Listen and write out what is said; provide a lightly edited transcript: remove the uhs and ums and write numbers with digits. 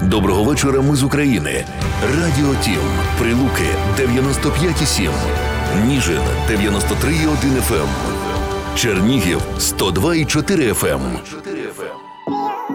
Доброго вечора, ми з України. Радіо Тім. Прилуки 95,7. Ніжин 93,1 FM. Чернігів 102,4 FM.